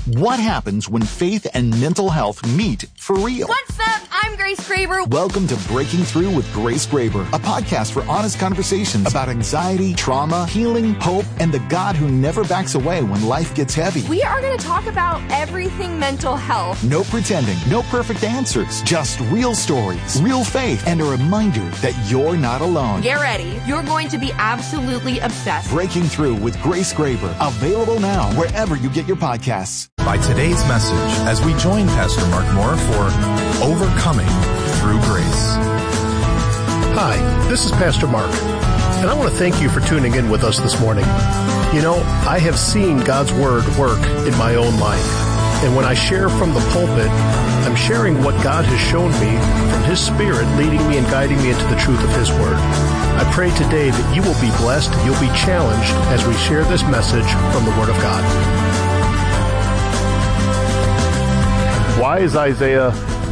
What happens when faith and mental health meet for real? What's up? I'm Grace Graber. Welcome to Breaking Through with Grace Graber, a podcast for honest conversations about anxiety, trauma, healing, hope, and the God who never backs away when life gets heavy. We are going to talk about everything mental health. No pretending, no perfect answers, just real stories, real faith, and a reminder that you're not alone. Get ready. You're going to be absolutely obsessed. Breaking Through with Grace Graber, available now wherever you get your podcasts. By today's message, as we join Pastor Mark Moore for Overcoming Through Grace. Hi, this is Pastor Mark, and I want to thank you for tuning in with us this morning. You know, I have seen God's Word work in my own life, and when I share from the pulpit, I'm sharing what God has shown me from His Spirit, leading me and guiding me into the truth of His Word. I pray today that you will be blessed, you'll be challenged as we share this message from the Word of God. Why is Isaiah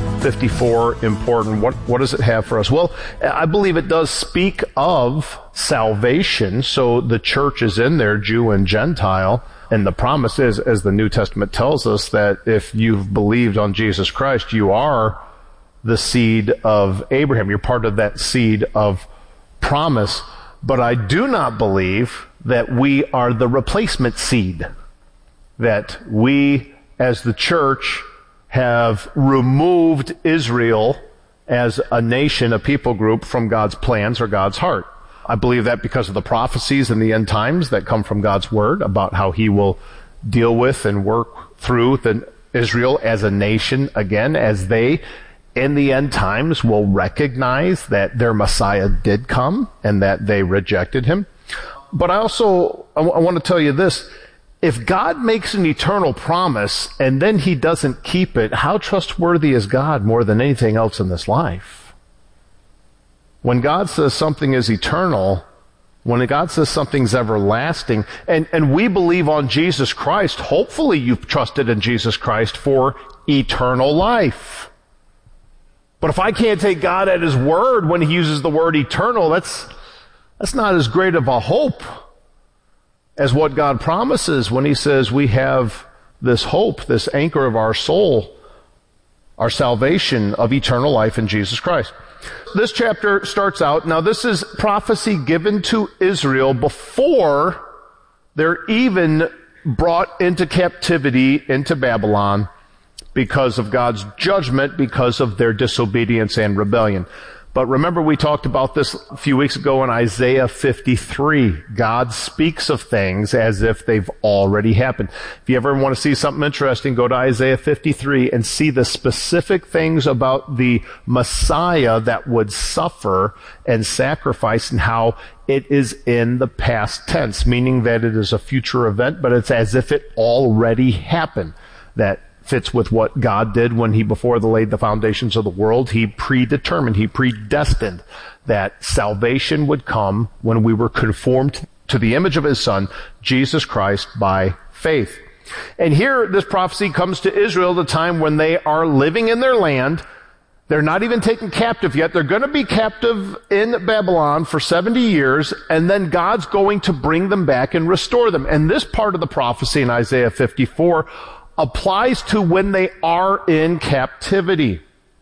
54 important? What does it have for us? Well, I believe it does speak of salvation. So the church is in there, Jew and Gentile. And the promise is, as the New Testament tells us, that if you've believed on Jesus Christ, you are the seed of Abraham. You're part of that seed of promise. But I do not believe that we are the replacement seed. That we, as the church, have removed Israel as a nation, a people group, from God's plans or God's heart. I believe that because of the prophecies in the end times that come from God's Word about how He will deal with and work through Israel as a nation again, as they, in the end times, will recognize that their Messiah did come and that they rejected Him. But I want to tell you this. If God makes an eternal promise and then He doesn't keep it, how trustworthy is God more than anything else in this life? When God says something is eternal, when God says something's everlasting, and we believe on Jesus Christ, hopefully you've trusted in Jesus Christ for eternal life. But if I can't take God at His word when He uses the word eternal, that's not as great of a hope as what God promises when He says we have this hope, this anchor of our soul, our salvation of eternal life in Jesus Christ. This chapter starts out, now this is prophecy given to Israel before they're even brought into captivity into Babylon because of God's judgment, because of their disobedience and rebellion. But remember, we talked about this a few weeks ago in Isaiah 53. God speaks of things as if they've already happened. If you ever want to see something interesting, go to Isaiah 53 and see the specific things about the Messiah that would suffer and sacrifice and how it is in the past tense, meaning that it is a future event, but it's as if it already happened. That fits with what God did when He, before He laid the foundations of the world, He predetermined, He predestined that salvation would come when we were conformed to the image of His Son, Jesus Christ, by faith. And here, this prophecy comes to Israel at the time when they are living in their land. They're not even taken captive yet. They're going to be captive in Babylon for 70 years, and then God's going to bring them back and restore them. And this part of the prophecy in Isaiah 54 applies to when they are in captivity.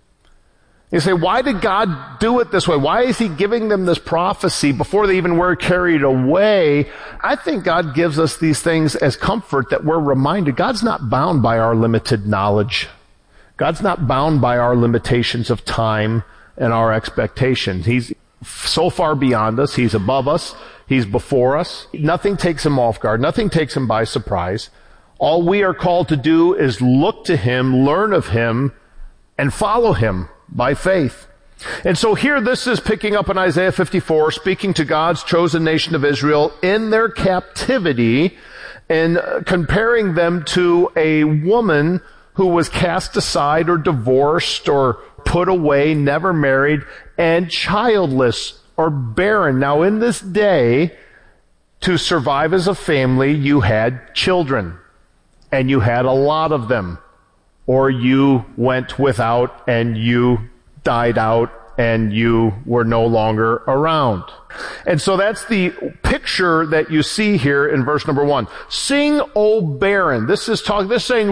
You say, why did God do it this way? Why is He giving them this prophecy before they even were carried away? I think God gives us these things as comfort, that we're reminded God's not bound by our limited knowledge. God's not bound by our limitations of time and our expectations. He's so far beyond us. He's above us. He's before us. Nothing takes Him off guard. Nothing takes Him by surprise. All we are called to do is look to Him, learn of Him, and follow Him by faith. And so here this is picking up in Isaiah 54, speaking to God's chosen nation of Israel in their captivity and comparing them to a woman who was cast aside or divorced or put away, never married, and childless or barren. Now in this day, to survive as a family, you had children. And you had a lot of them, or you went without and you died out and you were no longer around. And so that's the picture that you see here in verse number 1. Sing, O barren. This is saying